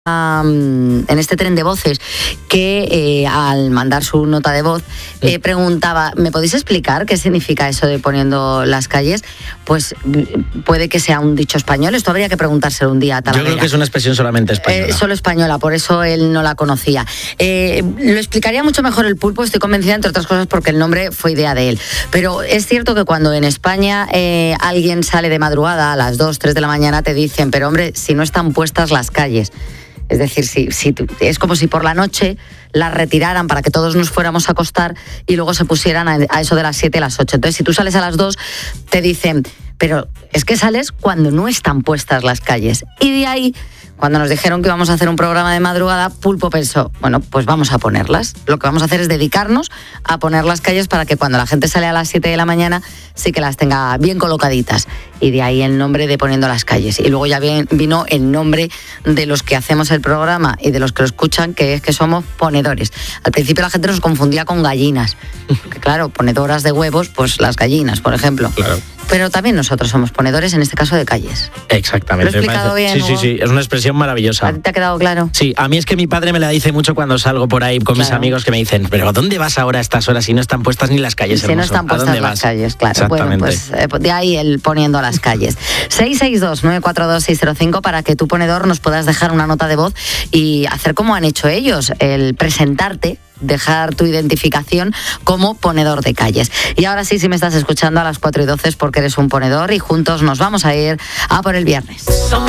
en este tren de voces que al mandar su nota de voz preguntaba, ¿me podéis explicar qué significa eso de poniendo las calles? Pues puede que sea un dicho español, esto habría que preguntárselo un día a Talavera. Yo creo que es una expresión solamente española. Solo española, por eso él no la conocía. Lo explicaría mucho mejor el Pulpo, estoy convencida, entre otras cosas porque el nombre fue idea de él. Pero es cierto que cuando en España alguien sale de madrugada a las 2, 3 de la mañana te dicen, pero hombre, si no están puestas las calles. Es decir, es como si por la noche las retiraran para que todos nos fuéramos a acostar y luego se pusieran a eso de las 7, las 8. Entonces, si tú sales a las 2, te dicen, pero es que sales cuando no están puestas las calles. Y de ahí, cuando nos dijeron que íbamos a hacer un programa de madrugada, Pulpo pensó, bueno, pues vamos a ponerlas. Lo que vamos a hacer es dedicarnos a poner las calles para que cuando la gente sale a las 7 de la mañana sí que las tenga bien colocaditas. Y de ahí el nombre de Poniendo las Calles. Y luego ya vino el nombre de los que hacemos el programa y de los que lo escuchan, que es que somos ponedores. Al principio la gente nos confundía con gallinas. Porque claro, ponedoras de huevos, pues las gallinas, por ejemplo. Claro. Pero también nosotros somos ponedores, en este caso de calles. Exactamente. ¿Lo he explicado bien? Sí, es una expresión maravillosa. ¿A ti te ha quedado claro? Sí, a mí es que mi padre me la dice mucho cuando salgo por ahí con mis amigos que me dicen, pero ¿a dónde vas ahora a estas horas si no están puestas ni las calles, hermoso? Si no están puestas las calles, claro. Exactamente. Bueno, pues de ahí el Poniendo las Calles. 662-942-605 para que tu ponedor nos puedas dejar una nota de voz y hacer como han hecho ellos, el presentarte, dejar tu identificación como ponedor de calles. Y ahora sí, si me estás escuchando a las 4:12 es porque eres un ponedor y juntos nos vamos a ir a por el viernes. Somos